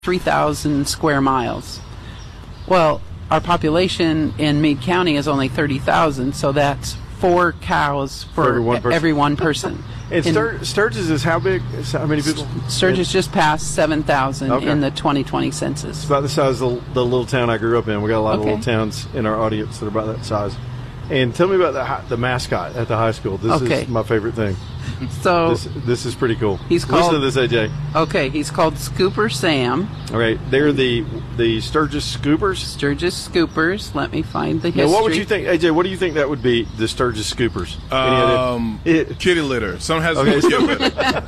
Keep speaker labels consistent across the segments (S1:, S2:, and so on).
S1: 3,000 square miles. Well, our population in Meade County is only 30,000, so that's 4 cows for every one person.
S2: And Sturgis is how big? How many people?
S1: Sturgis just passed 7,000 in the 2020 census.
S2: It's about the size of the little town I grew up in. We got a lot of little towns in our audience that are about that size. And tell me about the mascot at the high school. This is my favorite thing.
S1: So
S2: this is pretty cool.
S1: Listen
S2: to this, AJ.
S1: Okay, he's called Scooper Sam.
S2: All right, they're the Sturgis Scoopers.
S1: Sturgis Scoopers. Let me find the history.
S2: Now, what would you think, AJ? What do you think that would be? The Sturgis Scoopers.
S3: Kitty litter. Someone has kitty litter.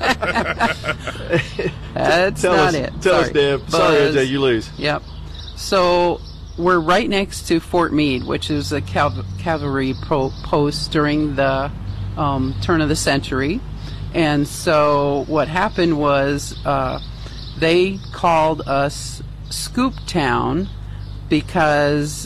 S1: That's not it.
S2: Tell us, Deb. Sorry, AJ, you lose.
S1: Yep. So we're right next to Fort Meade, which is a cavalry post during the turn of the century. And so what happened was they called us Scoop Town because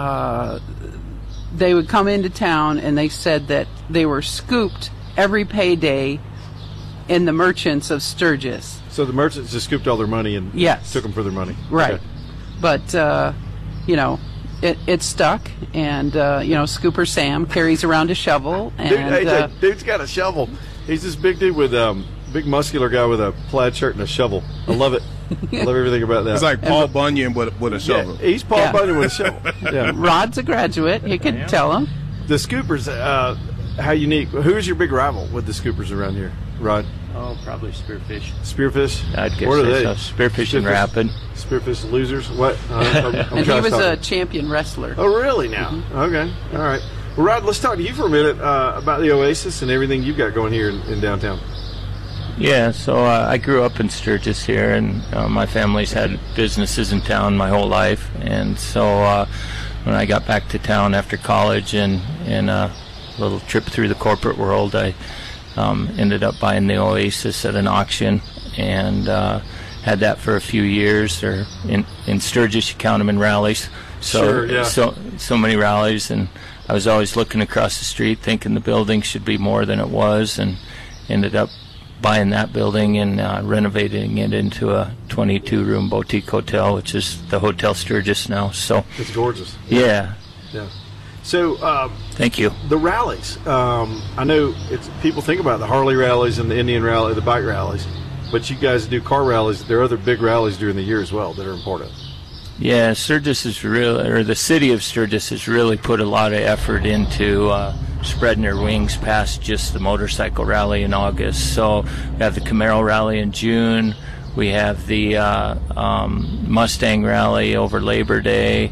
S1: they would come into town and they said that they were scooped every payday in the merchants of Sturgis.
S2: So the merchants just scooped all their money and took them for their money.
S1: Right.
S2: Okay.
S1: But, it stuck, and, Scooper Sam carries around a shovel. And,
S2: dude's got a shovel. He's this big dude with big muscular guy with a plaid shirt and a shovel. I love it. I love everything about that.
S3: It's like Paul Bunyan with a shovel.
S2: Yeah, he's Paul Bunyan with a shovel. Yeah.
S1: Rod's a graduate. You could tell him.
S2: The Scoopers, how unique. Who's your big rival with the Scoopers around here, Rod?
S4: Oh, probably Spearfish.
S2: Spearfish?
S4: I'd guess
S2: what are they?
S4: Spearfish and Rapid.
S2: Spearfish losers? What?
S1: And he was a champion wrestler.
S2: Oh, really now? Mm-hmm. Okay. All right. Well, Rod, let's talk to you for a minute about the Oasis and everything you've got going here in downtown.
S4: Yeah, so I grew up in Sturgis here, and my family's had businesses in town my whole life. And so when I got back to town after college and a little trip through the corporate world, I ended up buying the Oasis at an auction and had that for a few years. Or in Sturgis, you count them in rallies. So, so many rallies, and I was always looking across the street thinking the building should be more than it was, and ended up buying that building and renovating it into a 22-room boutique hotel, which is the Hotel Sturgis now. So
S2: it's gorgeous.
S4: Yeah.
S2: So
S4: thank you.
S2: The rallies. I know people think about the Harley rallies and the Indian rally, the bike rallies, but you guys do car rallies. There are other big rallies during the year as well that are important.
S4: Yeah, Sturgis is the city of Sturgis has really put a lot of effort into spreading their wings past just the motorcycle rally in August. So we have the Camaro rally in June. We have the Mustang rally over Labor Day.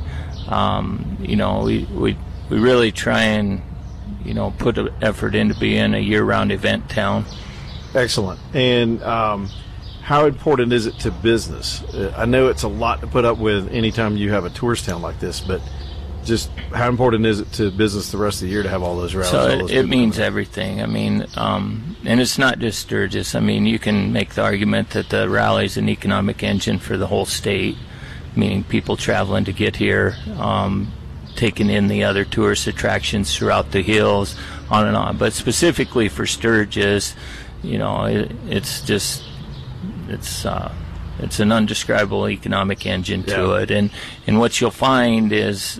S4: We really try and put an effort into being a year-round event town.
S2: Excellent. And how important is it to business? I know it's a lot to put up with anytime you have a tourist town like this, but just how important is it to business the rest of the year to have all those rallies?
S4: So it means everything. I mean, and it's not just Sturgis. I mean, you can make the argument that the rally is an economic engine for the whole state, meaning people traveling to get here, taking in the other tourist attractions throughout the hills, on and on. But specifically for Sturgis, it's an undescribable economic engine to it, and what you'll find is,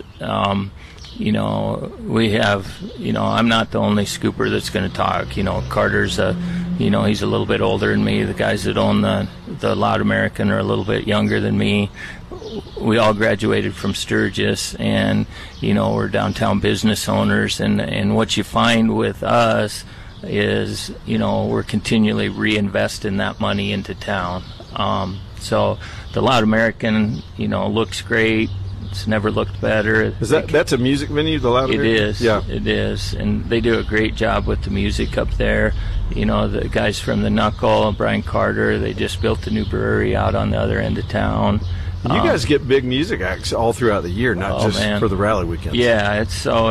S4: we have, I'm not the only scooper that's going to talk. Carter's he's a little bit older than me. The guys that own the Loud American are a little bit younger than me. We all graduated from Sturgis, and we're downtown business owners, and what you find with us is we're continually reinvesting that money into town. So the Loud American looks great. It's never looked better.
S2: That's a music venue, the Loud American?
S4: It is. Yeah, it is, and they do a great job with the music up there. The guys from the Knuckle, Brian Carter, they just built a new brewery out on the other end of town.
S2: You guys get big music acts all throughout the year, not just for the rally weekends.
S4: Yeah, it's so,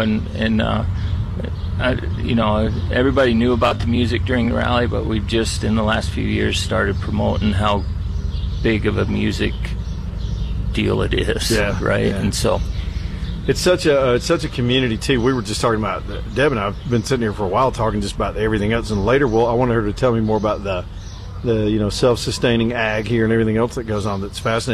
S4: everybody knew about the music during the rally, but we've just in the last few years started promoting how big of a music deal it is. Yeah, right. Yeah. And so
S2: it's such a community too. We were just talking about Deb and I've been sitting here for a while talking just about everything else, and later I wanted her to tell me more about the the self-sustaining ag here and everything else that goes on that's fascinating.